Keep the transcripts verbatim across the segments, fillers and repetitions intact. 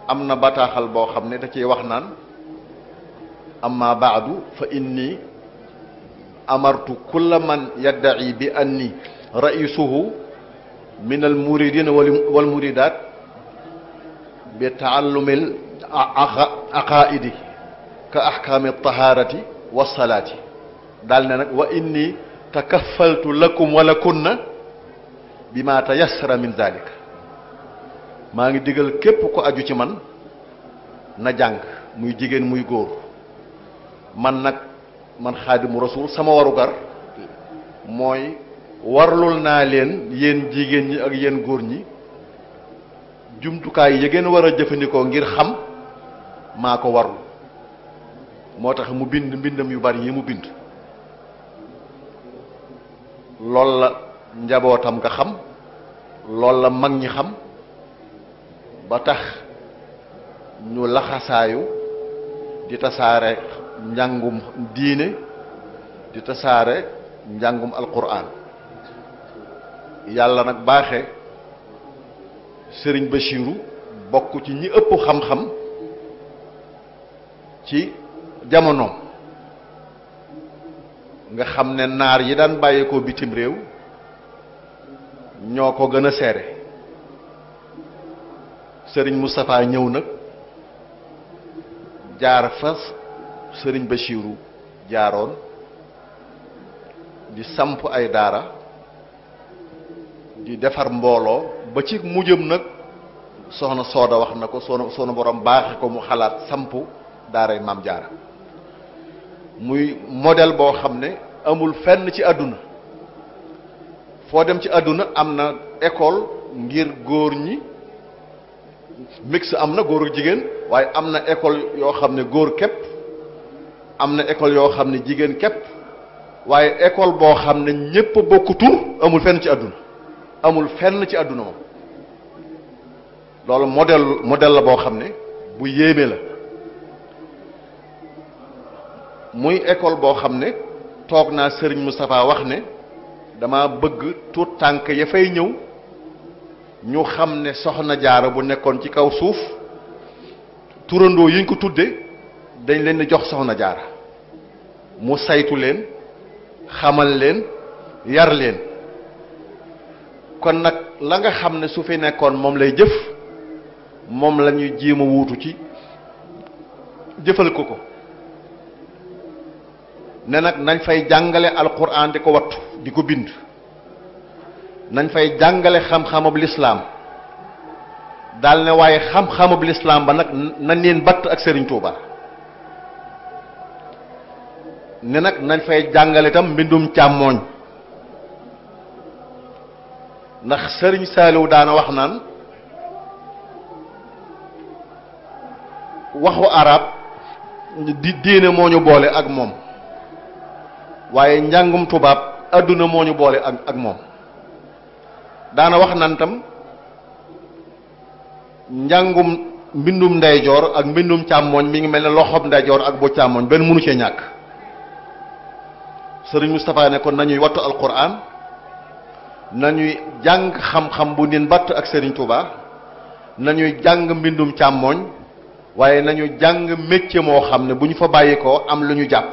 am na bataaxal boo xam ne da ciy wax naan amma baadu fa inni amartu kulla man yadda'i bi anni raisuhu min al muridin wal muridat bi taallumil aqaidi ka ahkaami taharati wa salaati daal ne nag wa inni takaffaltu lakum wa lakunna bima tayassara min zalika maa ngi digal képp ko aju ci man na jàng muy jigéen muy góor man nag man xaadimu rasul sama warugar mooy warlul naa leen yéen jigéen ñi ak yéen góor ñi jumtukaay yi ngeen war a jëfandikoo ngir xam maa ko warlu moo tax mu bind mbindam yu bari yi mu bind lool la njabootam nga xam lool la mag ñi xam ba tax ñu laxasaayu di tasaare njàngum diine di tasaare njàngum alquran yàlla nag baaxe sëriñ Bachiru bokk ci ñi ëpp xam-xam ci jamonoom nga xam ne naar yi daan bàyyeekoo bitim réew ñoo ko gën a seere sëriñ Moustapha ñëw nag jaar fas sëriñ Bachiru jaaroon di samp ay daara di defar mbooloo ba ci mujjëm nag soxna Sooda wax na ko soxna soxna borom baaxe ko mu xalaat samp daaray Maam Jaara muy modèle boo xam ne amul fenn ci àdduna foo dem ci àdduna am na école ngir góor ñi mix am na góor ak jigéen waaye am na école yoo xam ne góor képp am na école yoo xam ne jigéen képp waaye école boo xam ne ñépp bokk tur amul fenn ci àdduna amul fenn ci àdduna moom loolu modèle modèle la boo xam ne bu yéeme la muy école boo xam ne toog naa sëriñ Moustapha wax ne dama bëgg tuut tànk ya fay ñëw ñu xam ne soxna jaara bu nekkoon ci kaw suuf turandoo yi ñu ko tudde dañ leen di jox soxna jaara mu saytu leen xamal leen yar leen kon nag la nga xam ne su fi nekkoon moom lay jëf moom la ñuy jéem a wuutu ci jëfal ko ko ne nag nañ fay jàngale alquran di ko wattu di ko bind nañ fay jàngale xam-xamab lislaam daal ne waaye xam-xamab lislaam ba nag nañ leen batt ak Serigne Touba ne nag nañ fay jàngale itam mbindum càmmooñ ndax Serigne Saliou daana wax naan waxu arab di diine moo ñu boole ak moom waaye njàngum tubaab adduna moo ñu boole ak ak moom daana wax naan tam njàngum mbindum ndeyjoor ak mbindum càmmooñ mi ngi mel ne loxob ndeyjoor ak bu càmmooñ benn mënu cee ñàkk Sëriñ Moustapha ne kon nañuy wattu alquran nañuy jàng xam-xam bu nin batt ak Serigne Touba nañuy jàng mbindum càmmooñ waaye nañu jàng métier moo xam ne bu ñu fa bàyyi ko am lu ñu jàpp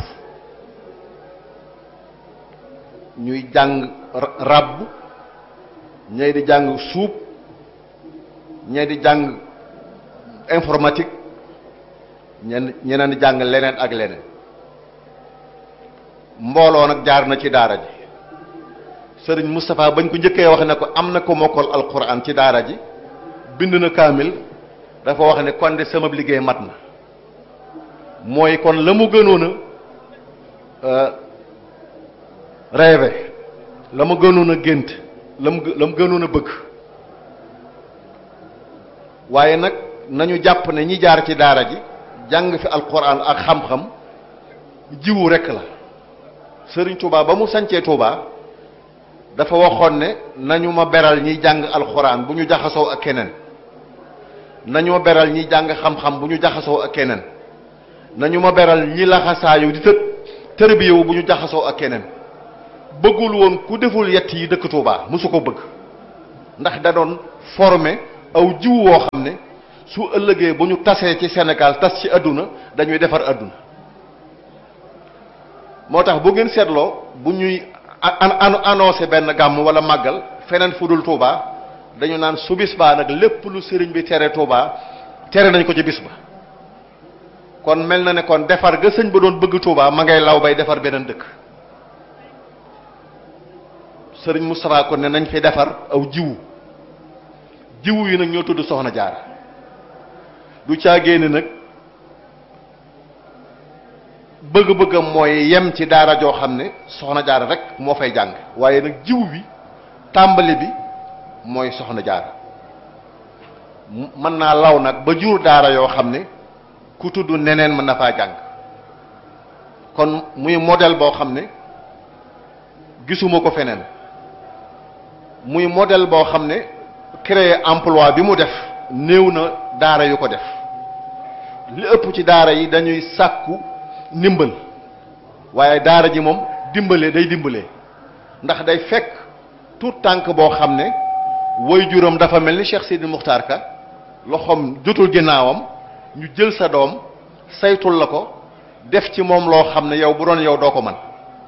ñuy jàng ràbb ñay di jàng suub ñay di jàng informatique ñen ñeneen di jàng leneen ak leneen mbooloo nag jaar na ci daara ji sëriñ Moustapha bañ ko njëkkee wax ne ko am na ko mokkal alquran ci daara ji bind na kaamil dafa wax ne kon de sama liggéey mat na mooy kon la mu gënoon a rêvé la mu gënoon a gént la mu la mu gënoon a bëgg waaye nag nañu jàpp ne ñi jaar ci daara ji jàng fi alquran ak xam-xam jiwu rekk la Sëriñ Touba ba mu sancee Touba dafa waxoon ne nañu ma beral ñiy jàng alquran bu ñu jaxasoo ak keneen nañu ma beral ñiy jàng xam-xam bu ñu jaxasoo ak keneen nañu ma beral ñi laxasaayu di të tërbiyewu bu ñu jaxasoo ak keneen bëggul woon ku deful yett yi dëkk Touba mosu ko bëgg ndax da doon former aw jiw woo xam ne su ëllëgee bu ñu tasee ci Sénégal tas ci àdduna dañuy defar àdduna moo tax bu ngeen seetloo bu ñuy annoncé benn gàmm wala màggal feneen fu dul Touba dañu naan su bis baa nag lépp lu sëriñ bi tere Touba tere nañ ko ci bis ba kon mel na ne kon defar ga sëñ ba doon bëgg Touba ma ngay law bay defar beneen dëkk sëriñ Moustapha kon ne nañ fi defar aw jiwu jiwu yi nag ñoo tudd Soxna Jaara du caagee ne nag bëgg-bëggam mooy yem ci daara joo xam ne Soxna Jaara rek moo fay jàng waaye nag jiwu bi tàmbali bi mooy Soxna Jaara mën naa law nag ba jur daara yoo xam ne ku tudd neneen mën na faa jàng kon muy modèle boo xam ne gisuma ko feneen muy modèle boo xam ne créer emploi bi mu def néew na daara yu ko def li ëpp ci daara yi dañuy sàkku ndimbal waaye daara ji moom dimbale day dimbalee ndax day fekk tout tànk boo xam ne woy juram dafa mel ni Cheikh Sidi Muxtaar Ka loxoom jotul ginnaawam ñu jël sa doom saytul la ko def ci moom loo xam ne yow bu doon yow doo ko man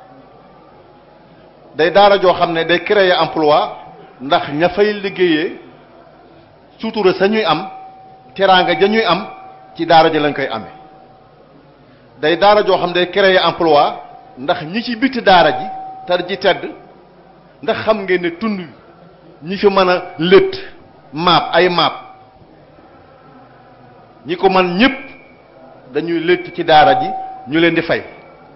day daara joo xam ne day créer emploi ndax ña fay liggéeyee sutura sa ñuy am teraanga ja ñuy am ci daara ji lañ koy amee day daara joo xam ne day créer emploi ndax ñi ci bitti daara ji tar ji tedd ndax xam ngeen ne tund ñi fi mën a lët maap ay maap ñi ko man ñëpp dañuy lët ci daara ji ñu leen di fay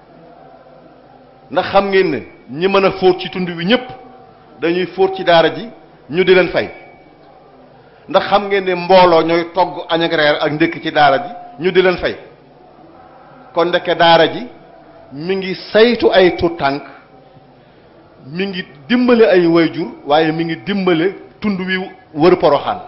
ndax xam ngeen ne ñi mën a fóot ci tund wi ñëpp dañuy fóot ci daara ji ñu di leen fay ndax xam ngeen ne mbooloo ñooy togg añ ak reer ak ndékk ci daara ji ñu di leen fay kon ndeke daara ji mi ngi saytu ay tuut tànk mi ngi dimbale ay wayjur waaye mi ngi dimbale tund wi wër Poroxaan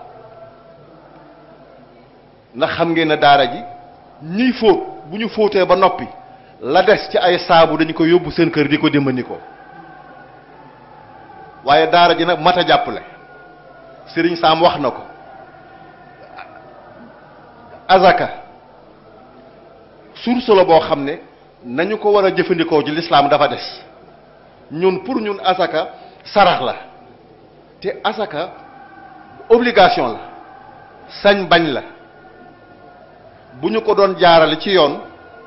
ndax xam ngeen ne daara ji ñiy fóot bu ñu fóotee ba noppi la des ci ay saabu dañu ko yóbbu seen kër di ko dimbali ko waaye daara ji nag mat a jàppale Sëriñ Saam wax na ko azaka source la boo xam ne nañu ko war a jëfandikoo ci lislaam dafa des ñun pour ñun azaka sarax la te azaka obligation la sañ bañ la bu ñu ko doon jaarale ci yoon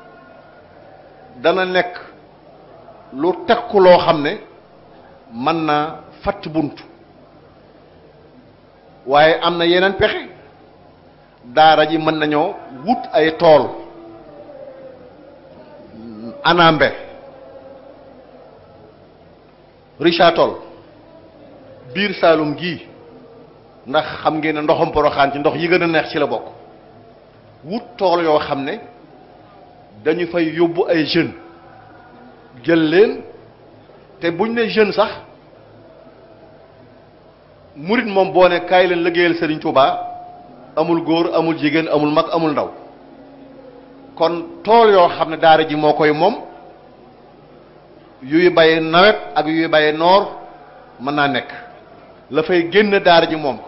dana nekk lu takku loo xam ne mën naa fatt bunt waaye am na yeneen pexe daara ji mën nañoo wut ay tool anambe Richard Toll biir Saalum gii ndax xam ngeen ne ndoxam Poroxaan ci ndox yi gën a neex ci la bokk wut tool yoo xam ne dañu fay yóbbu ay jeunes jël leen te buñ ne jeune sax murit moom boo ne kaay leen liggéeyal Serigne Touba amul góor amul jigéen amul mag amul ndaw kon tool yoo xam ne daara ji moo koy moom yuy baye nawet ak yuy baye noor mën naa nekk la fay génn daara ji moom ko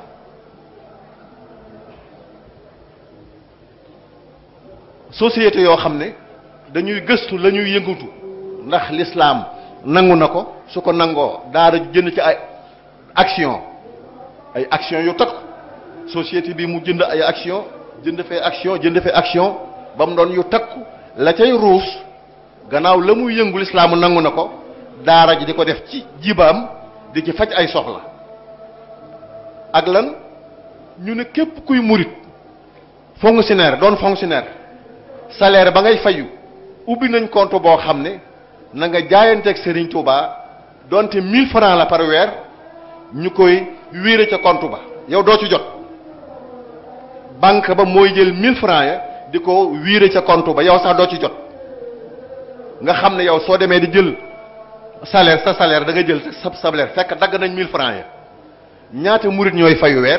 société yoo xam ne dañuy gëstu la ñuy yëngatu ndax l'islam nangu na ko su ko nangoo daara jënd ci ay action ay action yu takk société bi mu jënd ay action jënd fee action jënd fee action ba mu doon yu takku la cay ruus gannaaw la muy yëngu l'islam nangu na ko daara ji di ko def ci jibaam di ci faj ay soxla ak lan ñu ne képp kuy murit fonctionnaire doon fonctionnaire salaire ba ngay fayu ubbi nañ compte boo xam ne na nga jaayanteeg Serigne Touba donte mille francs la par weer ñu koy wéere ca compte ba yow doo ci jot banque ba mooy jël mille francs ya di ko wéere ca compte ba yow sax doo ci jot nga xam ne yow soo demee di jël salaire sa salaire da nga jël sa salaire fekk dagg nañ mille francs ya ñaata murit ñooy fayu weer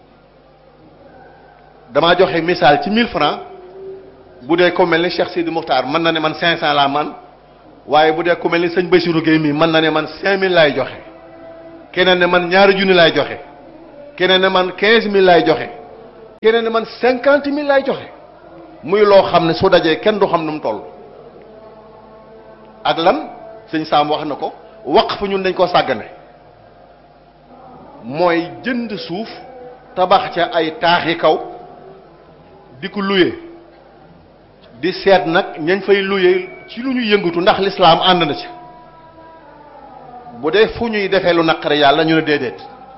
damaa joxe misaal ci mille francs bu dee ko mel ni Cheikh Sidi Muxtaar mën na ne man cinq cent laa man waaye bu dee ku mel ni sëñ Bassirou Gueye mii mën na ne man cinq mille laay joxe keneen ne man ñaari junni laay joxe keneen ne man quinze mille laay joxe keneen ne man cinquante mille lay joxe muy loo xam ne su dajee kenn du xam nu mu toll. ak lan sëñ Saam wax na ko waqf ñun dañ koo sàggane mooy jënd suuf tabax ca ay taaxi kaw di ko luye di seet nag ñañ fay luye ci lu ñu yëngatu ndax lislaam ànd na ci bu dee fu ñuy defee lu naqare yàlla ñu ne déedéet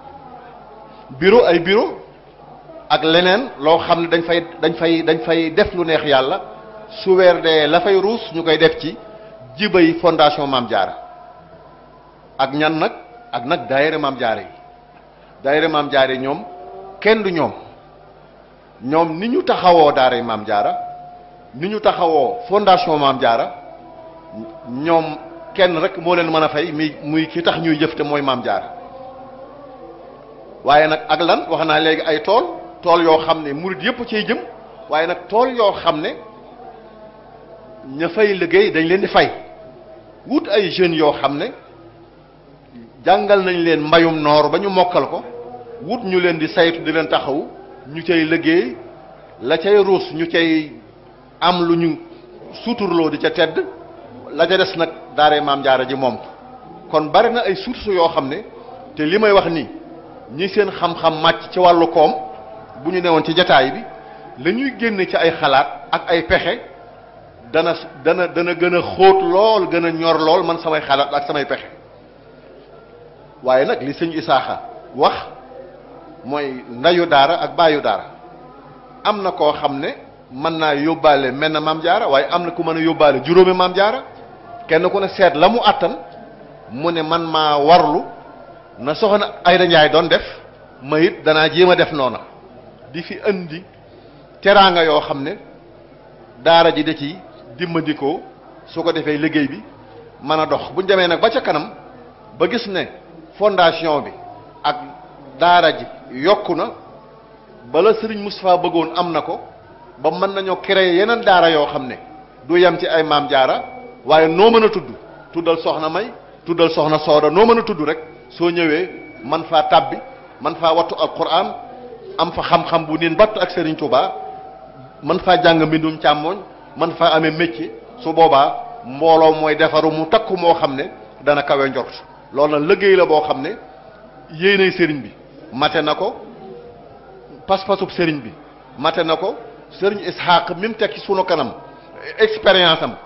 bureau ay bureau ak leneen loo xam ne dañ fay dañ fay dañ fay def lu neex yàlla su weer dee la fay ruus ñu koy def ci jibay fondation Maam Jaara ak ñan nag ak nag daayira Maam Jaara yi daayira Maam Jaara yi ñoom kenn du ñoom ñoom ni ñu taxawoo daara Maam Jaara ni ñu taxawoo fondation Maam Jaara ñoom kenn rek moo leen mën a fay muy muy ki tax ñuy jëf te mooy Maam Jaara waaye nag ak lan wax naa léegi ay tool tool yoo xam ne murid yëpp ciy jëm waaye nag tool yoo xam ne ña fay liggéey dañ leen di fay wut ay jeunes yoo xam ne jàngal nañ leen mbayum noor ba ñu mokkal ko wut ñu leen di saytu di leen taxawu ñu cay liggéey la cay ruus ñu cay am lu ñu suturloo di ca tedd la ca des nag daaree Maam Jaara ji moom kon bari na ay sources yoo xam ne te li may wax nii ñi seen xam-xam màcc ci wàllu koom bu ñu newoon ci jataay bi la ñuy génne ci ay xalaat ak ay pexe dana dana dana gën a xóot lool gën a ñor lool man samay xalaat ak samay pexe waaye nag li sëñ Isaaxa wax mooy ndayu daara ak baayu daara am na koo xam ne mën naa yóbbaale mel na Maam Jaara waaye am na ku mën a yóbbaale juróomi Maam Jaara kenn ku ne seet la mu àttan mu ne man maa warlu na soxna Ayda Njaay doon def ma it danaa jéem a def noona di fi indi teraanga yoo xam ne daara ji da ci dimbandikoo su ko defee liggéey bi mën a dox bu ñu demee nag ba ca kanam ba gis ne fondation bi ak daara ji yokku na bala Serigne Moustapha bëggoon am na ko ba mën nañoo créer yeneen daara yoo xam ne du yem ci ay Maam Jaara waaye noo mën a tudd tuddal soxna May tuddal soxna Sooda noo mën a tudd rek soo ñëwee man faa tabbi man faa wattu alquran am fa xam-xam bu niin batt ak Serigne Touba man faa jàng mbindum càmmooñ man faa amee métier su boobaa mbooloo mooy defaru mu takku moo xam ne dana kawe njort loolu nag liggéey la boo xam ne yéenay sëriñ bi mate na ko pas-pasub sëriñ bi mate na ko sëriñ Isxaaq mi mu teg ci sunu kanam expérience am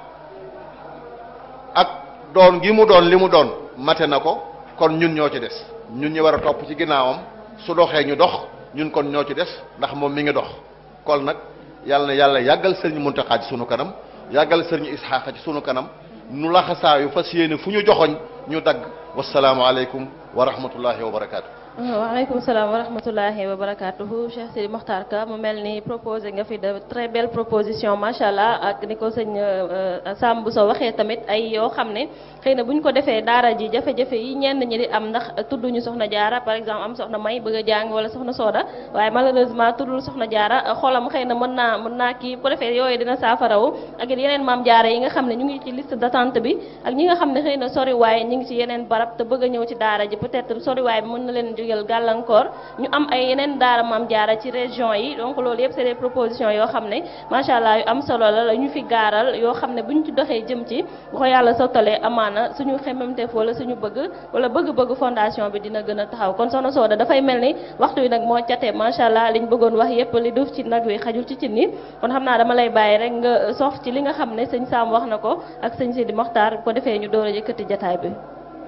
ak doon gi mu doon li mu doon mate na ko kon ñun ñoo ci des ñun ñi war a topp ci ginnaawam su doxee ñu dox ñun kon ñoo ci des ndax moom mi ngi dox kon nag yàlla na yàlla yàggal sëriñ Muntaxa ci sunu kanam yàggal sëriñ Isxaaqa ci sunu kanam nu laxasaayu fas yéene fu ñu joxoñ ñu dagg wasalaamu aleykum wa rahmatullahi wa barakaatu. waaleykum salaam wa rahmatullahi wa barakatuhu Cheikh Sidi Mokhtar Ka mu mel ni proposé nga fi de très belle proposition macha allah ak ni ko sëñ Sam bu soo waxee tamit ay yoo xam ne xëy na bu ñu ko defee daara ji jafe-jafe yi ñenn ñi di am ndax tudduñu soxna jaara par exemple am soxna May bëgg a jàng wala soxna Sooda waaye malheureusement tuddul soxna jaara xolam xëy na mën naa mën naa kii bu ko defee yooyu dina saafarawu ak yeneen maam jaara yi nga xam ne ñu ngi ci liste d'attente bi ak ñi nga xam ne xëy na soriwaay ñu ngi ci yeneen barab te bëgg a ñëw ci daara ji peut-être soriwaay bi mën na leen gàllankoor ñu am ay yeneen daara Maam Jaara ci région yi donc loolu yëpp c'est des propositions yoo xam ne macha allah yu am solo la la ñu fi gaaral yoo xam ne bu ñu ci doxee jëm ci bu ko yàlla sottalee amaana suñu xemmemteef wala suñu bëgg wala bëgg-bëgg fondation bi dina gën a taxaw kon soxna Sooda dafay mel ni waxtu yi nag moo catee macha allah liñ bëggoon wax yëpp li duuf ci nag wi xajul ci cin yi kon xam naa dama lay bàyyi rek nga sof ci li nga xam ne sëñ Sam wax na ko ak sëñ Sidi Mokhtar ko defee ñu door a yëkkati jataay bi.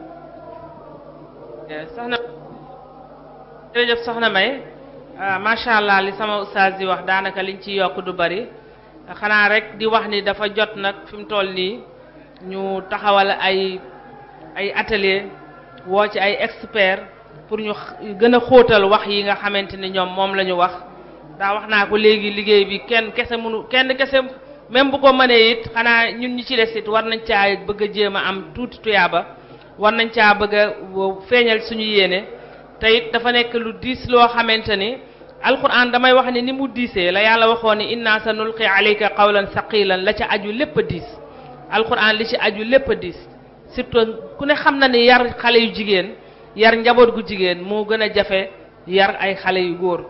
jërëjëf soxna May macha allah li sama ustaas di wax daanaka liñ ci yokk du bari xanaa rek di wax ni dafa jot nag fi mu toll nii ñu taxawal ay ay atelier woo ci ay experts pour ñu gën a xóotal wax yi nga xamante ni ñoom moom la ñu wax daa wax naa ko léegi liggéey bi kenn kese mënu kenn kese même bu ko mënee it xanaa ñun ñi ci des it war nañ caa bëgg a jéem a am tuuti tuyaaba war nañ caa bëgg a feeñal suñu yéene. te it dafa nekk lu diis loo xamante ni alquran damay wax ni ni mu diisee la yàlla waxoon ni inna sa nulqi alayka qawlan saqilan la ca aju lépp a diis alquran li ci aju lépp a diis surtout ku ne xam na ni yar xale yu jigéen yar njaboot gu jigéen moo gën a jafe yar ay xale yu góor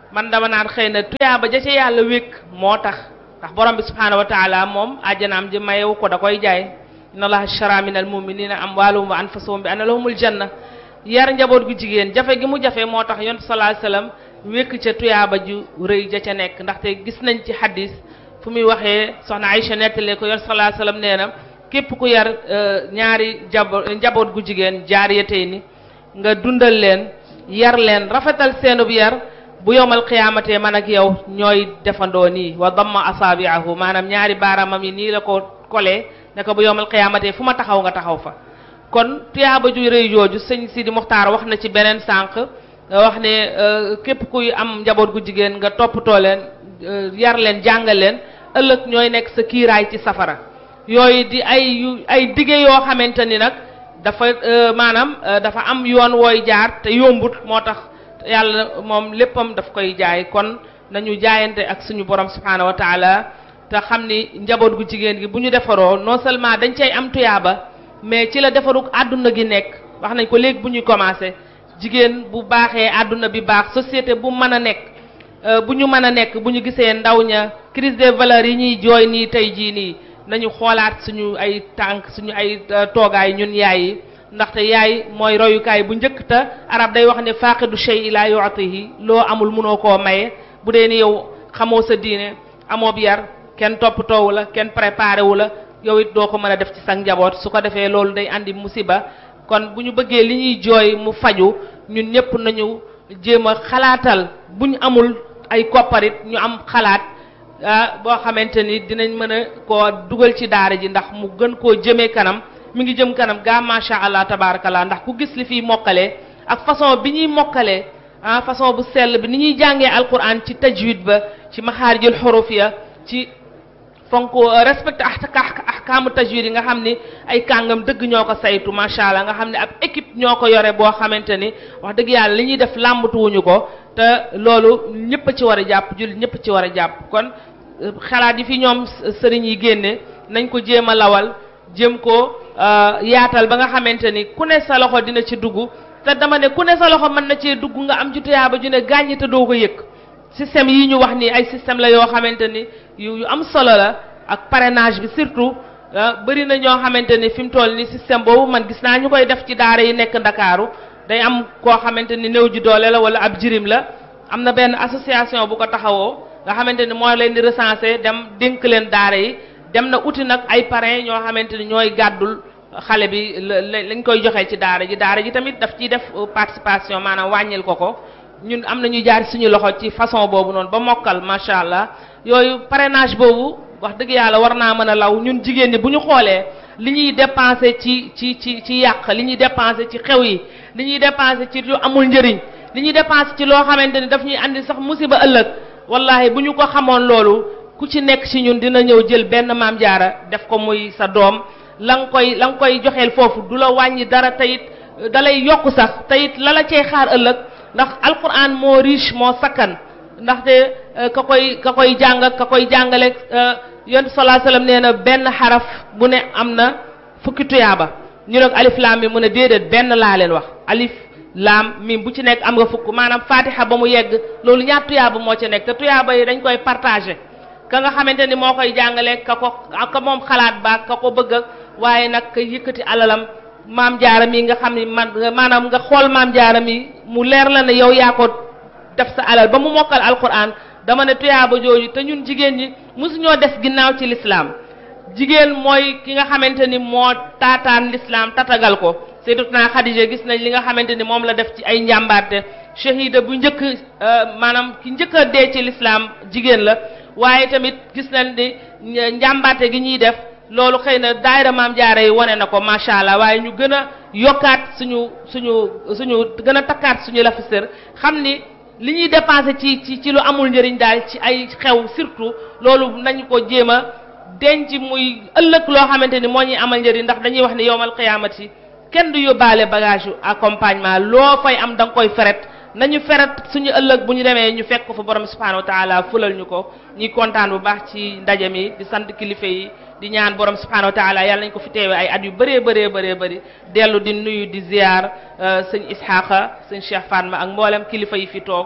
man dama naan xëy na tuyaaba ja ca yàlla wékk moo tax ndax borom bi subhaanahu wa taala moom àjjanaam ji mayewu ko da koy jaay inna allaha shara min al muminina amwaalahum wa anfusahum bi anna lahumul janna yar njaboot gu jigéen jafe gi mu jafe moo tax yonent sallallahu alayhi wasallam wékk ca tuyaaba ju rëy ja ca nekk ndaxte gis nañ ci hadis fu muy waxee soxna Aïcha nettalee ko yonent sallallahu alayhi wasallam nee na képp ku yar ñaari jabo njaboot gu jigéen jaariyatay ni nga dundal leen yar leen rafetal seenub yar bu yowmal qiyaamate man ak yow ñooy defandoo nii wa damma asaabi'ahu maanaam ñaari baaraamam yi nii la ko kolee ne ko bu yowmal qiyaamate fu ma taxaw nga taxaw fa kon tuyaaba ju rëy jooju sëñ Sidi Mokhtar wax na ci beneen sànq wax ne képp kuy am njaboot gu jigéen nga toppatoo leen yar leen jàngal leen ëllëg ñooy nekk sa kiiraay ci safara yooyu di ay yu ay dige yoo xamante ni nag dafa maanaam dafa am yoon wooy jaar te yombut moo tax yàlla moom léppam daf koy jaay kon nañu jaayante ak suñu borom subhaanahu wa taala te xam ni njaboot gu jigéen gi bu ñu defaroo non seulement dañ cay am tuyaaba mais ci la defaruk àdduna gi nekk wax nañ ko léegi bu ñuy commencé jigéen bu baaxee àdduna bi baax société bu mën a nekk bu ñu mën a nekk bu ñu gisee ndaw ña crise des valeurs yi ñuy jooy nii tey jii nii nañu xoolaat suñu ay tànk suñu ay toogaay ñun yaay yi ndaxte yaay mooy royukaay bu njëkk te arab day wax ne faaqidu shay ila yu'tihi loo amul mënoo koo maye bu dee ni yow xamoo sa diine amoo bi yar kenn toppatoowu la kenn préparé wu la yow it doo ko mën a def ci sa njaboot su ko defee loolu day andi musiba kon bu ñu bëggee li ñuy jooy mu faju ñun ñëpp nañu jéem a xalaatal bu ñu amul ay kopparit ñu am xalaat ah boo xamante ni dinañ mën a koo dugal ci daara ji ndax mu gën koo jëmee kanam mi ngi jëm kanam gaa macha allah tabarakallah ndax ku gis li fiy mokkalee ak façon bi ñuy mokkalee ah façon bu sell bi ni ñuy jàngee alquran ci tajwid ba ci maxaarijul xuruf ya ci fonk respecté ahkaamu tajwid yi nga xam ni ay kàngam dëgg ñoo ko saytu macha allah nga xam ne ab équipe ñoo ko yore boo xamante ni wax dëgg yàlla li ñuy def làmbatuwuñu ko te loolu ñëpp a ci war a jàpp jullit ñëpp ci war a jàpp kon xalaat yi fi ñoom sëriñ yi génne nañ ko jéem a lawal jéem ko yaatal ba nga xamante ni ku ne sa loxo dina ci dugg te dama ne ku ne sa loxo mën na cee dugg nga am ci tuyaaba ju ne gàññi te doo ko yëg système yi ñu wax ni ay système la yoo xamante ni yu yu am solo la ak parrainage bi surtout bëri na ñoo xamante ni fi mu toll ni système boobu man gis naa ñu koy def ci daara yi nekk Ndakaaru day am koo xamante ni néew ji doole la wala ab jirim la am na benn association bu ko taxawoo nga xamante ni moo leen di recenser dem dénk leen daara yi dem na uti nag ay parrain ñoo xamante ni ñooy gàddul xale bi lañ koy joxe ci daara ji daara ji tamit daf ciy def participation maanaam wàññil ko ko ñun am na ñu jaar suñu loxo ci façon boobu noonu ba mokkal macha allah yooyu parrainage boobu wax dëgg yàlla war naa mën a law ñun jigéen ñi bu ñu xoolee li ñuy dépenser ci ci ci ci yàq li ñuy dépenser ci xew yi li ñuy dépenser ci lu amul njëriñ li ñuy dépenser ci loo xamante ni daf ñuy andi sax musiba ëllëg wallahi bu ñu ko xamoon loolu ku ci nekk ci ñun dina ñëw jël benn maam jaara def ko muy sa doom la nga koy la nga koy joxeel foofu du la wàññi dara tayit dalay yokku sax tayit la la cee xaar ëllëg ndax alquran moo riche moo sakkan ndaxte ka koy ka koy jàng ka koy jàngale yonent sallallahu alayhi wasallam nee na benn xaraf bu ne am na fukki tuyaaba ñu nag alif laam mi mu ne déedéet benn laa leen wax alif laam mim bu ci nekk am nga fukk maanaam fatiha ba mu yegg loolu ñaar tuyaaba moo ci nekk te tuyaaba yi dañ koy partagé ka nga xamante ni moo koy jàngale ka ko ka moom xalaat ba ka ko bëgg waaye nag ka yëkkati alalam maam jaaram yi nga xam ni man maanaam nga xool maam jaaram yi mu leer la ne yow yaa ko def sa alal ba mu mokkal alquran dama ne tuyaaba jooju te ñun jigéen ñi mosuñoo des ginnaaw ci l'islam jigéen mooy ki nga xamante ni moo taataan l'islam tatagal ko sayyidatuna Khadija gis nañ li nga xamante ni moom la def ci ay njàmbaarte shahida bu njëkk maanaam ki njëkk a dee ci l'islam jigéen la waaye tamit gis nañ ni njàmbaarte gi ñuy def loolu xëy na daayira maam jaara yi wane na ko macha allah waaye ñu gën a yokkaat suñu suñu suñu gën a takkaat suñu lafisër xam ni li ñuy dépensé ci ci ci lu amul njëriñ daal ci ay xew surtout loolu nañu ko jéem a denc muy ëllëg loo xamante ni moo ñuy amal njëriñ ndax dañuy wax ni yowmal qiyaamati kenn du yóbbaale bagage yu accompagnement loo fay am da nga koy feret nañu feret suñu ëllëg bu ñu demee ñu fekk ko fa borom subhanahu wa taala fulal ñu ko ñuy kontaan bu baax ci ndaje mi di sant kilifa yi di ñaan borom subhanahu wa taala yàlla nañ ko fi teewee ay at yu bëree bëree bëree bëri dellu di nuyu di ziar sëñ Ishaqa sëñ Cheikh Fatma ak mboolem kilifa yi fi toog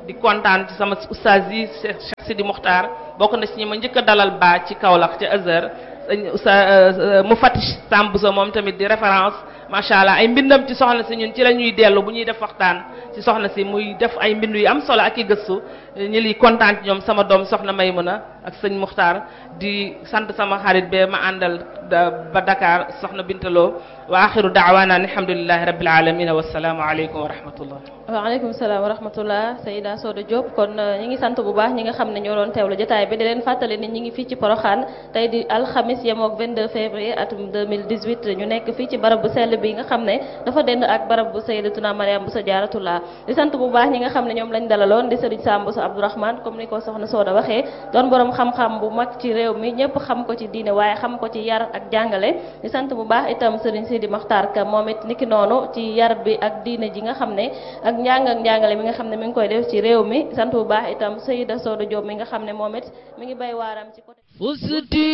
di kontaan ci sama oustaz yi Cheikh Sidi Mokhtar bokk na ci ñi ma njëkk a dalal baa ci Kaolack ca Azhar oustaz mu Fatish Sambusa moom tamit di référence macha allah ay mbindam ci soxna si ñun ci la ñuy dellu bu ñuy def waxtaan ci soxna si muy def ay mbindu yu am solo ak i gëstu ñi liy kontaan ci ñoom sama doom soxna Maymuna ak sëñ Muxtaar di sant sama xarit be ma àndal ba Dakar soxna Bintaloo wa axiru daawaana alhamdulillahi rabbil alamin wa salaamu aleykum wa rahmatullah. waaleykum salaam wa rahmatullah Seyda Soda Diop kon ñi ngi sant bu baax ñi nga xam ne ñoo doon teewlu jotaay bi di leen fàttali ni ñi ngi fii ci Porokhane tey di alxamis yemook vingt-deux février atum deux mille dix-huit ñu nekk fii ci barab bu sell bi nga xam ne dafa dend ak barab bu Sayyidatuna Mariam Bousso Jaaratullah di sant bu baax ñi nga xam ne ñoom lañ dalaloon di Serigne Sam Bousso Abdourahmane comme ni ko soxna Soda waxee doon borom xam-xam bu mag ci réew mi ñëpp xam ko ci diine waaye xam ko ci yar ak jàngale di sant bu baax itam Serigne Sidi Mokhtar Ka moom it niki noonu ci yar bi ak diine ji nga xam ne ak njàng ak njàngale mi nga xam ne mi ngi koy def ci réew mi sant bu baax itam Seyda Soda Diop mi nga xam ne moom it mi ngi bay waaram ci côté